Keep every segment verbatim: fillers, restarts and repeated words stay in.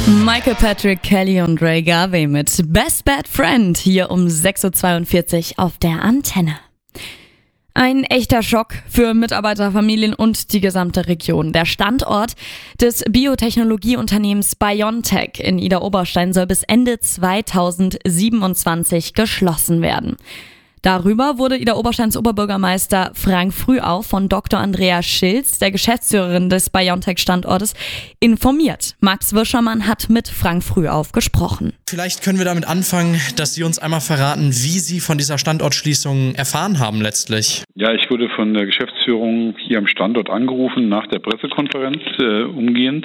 Michael Patrick Kelly und Ray Garvey mit Best Bad Friend hier um sechs Uhr zweiundvierzig auf der Antenne. Ein echter Schock für Mitarbeiterfamilien und die gesamte Region. Der Standort des Biotechnologieunternehmens BioNTech in Idar-Oberstein soll bis Ende zweitausendsiebenundzwanzig geschlossen werden. Darüber wurde Idar-Obersteins Oberbürgermeister Frank Frühauf von Doktor Andrea Schilz, der Geschäftsführerin des BioNTech-Standortes, informiert. Max Wischermann hat mit Frank Frühauf gesprochen. Vielleicht können wir damit anfangen, dass Sie uns einmal verraten, wie Sie von dieser Standortschließung erfahren haben letztlich. Ja, ich wurde von der Geschäftsführung hier am Standort angerufen, nach der Pressekonferenz äh, umgehend.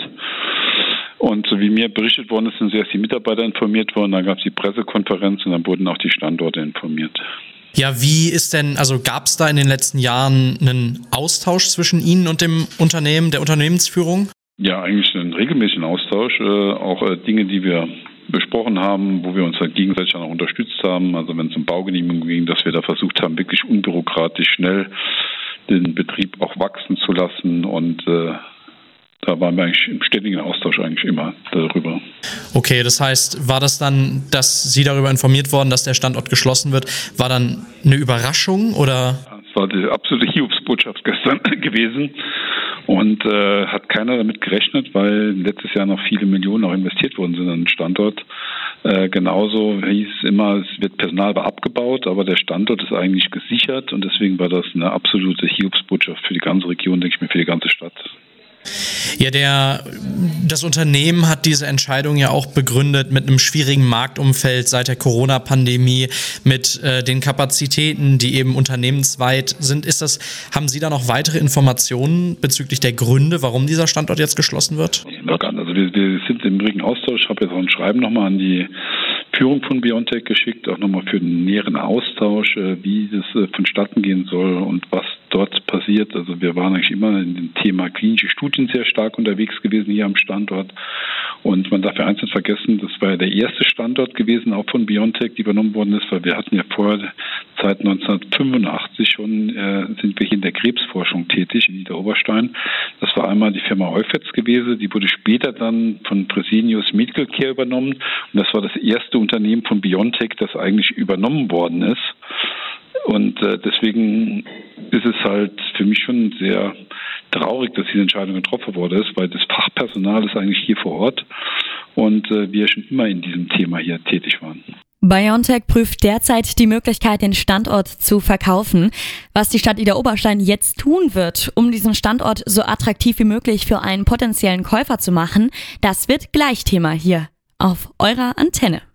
Und so wie mir berichtet worden ist, sind zuerst die Mitarbeiter informiert worden, dann gab es die Pressekonferenz und dann wurden auch die Standorte informiert. Ja, wie ist denn, also gab es da in den letzten Jahren einen Austausch zwischen Ihnen und dem Unternehmen, der Unternehmensführung? Ja, eigentlich einen regelmäßigen Austausch, äh, auch äh, Dinge, die wir besprochen haben, wo wir uns halt gegenseitig dann auch unterstützt haben. Also wenn es um Baugenehmigung ging, dass wir da versucht haben, wirklich unbürokratisch schnell den Betrieb auch wachsen zu lassen und äh, da waren wir eigentlich im ständigen Austausch eigentlich immer darüber. Okay, das heißt, war das dann, dass Sie darüber informiert worden, dass der Standort geschlossen wird, war dann eine Überraschung oder? Das war die absolute Hiobsbotschaft gestern gewesen und äh, hat keiner damit gerechnet, weil letztes Jahr noch viele Millionen auch investiert worden sind an den Standort. Äh, genauso hieß es immer, es wird Personal abgebaut, aber der Standort ist eigentlich gesichert und deswegen war das eine absolute Hiobsbotschaft für die ganze Region, denke ich mir, für die ganze Stadt. Ja, der, das Unternehmen hat diese Entscheidung ja auch begründet mit einem schwierigen Marktumfeld seit der Corona-Pandemie, mit äh, den Kapazitäten, die eben unternehmensweit sind. Ist das, haben Sie da noch weitere Informationen bezüglich der Gründe, warum dieser Standort jetzt geschlossen wird? Also wir, wir sind im regen Austausch. Ich habe jetzt auch ein Schreiben nochmal an die Führung von BioNTech geschickt, auch nochmal für den näheren Austausch, wie das vonstatten gehen soll und was dort passiert. Also wir waren eigentlich immer in dem Thema klinische Studien sehr stark unterwegs gewesen hier am Standort. Und man darf ja eins nicht vergessen, das war ja der erste Standort gewesen, auch von BioNTech, die übernommen worden ist, weil wir hatten ja vorher, seit neunzehnhundertfünfundachtzig schon, äh, sind wir hier in der Krebsforschung tätig in Idar-Oberstein. Das war einmal die Firma Eufetz gewesen, die wurde später dann von Fresenius Medical Care übernommen. Und das war das erste Unternehmen von BioNTech, das eigentlich übernommen worden ist. Und äh, deswegen ist es halt für mich schon sehr traurig, dass diese Entscheidung getroffen worden ist, weil das Fachpersonal ist eigentlich hier vor Ort und äh, wir schon immer in diesem Thema hier tätig waren. BioNTech prüft derzeit die Möglichkeit, den Standort zu verkaufen. Was die Stadt Idar-Oberstein jetzt tun wird, um diesen Standort so attraktiv wie möglich für einen potenziellen Käufer zu machen, das wird gleich Thema hier auf eurer Antenne.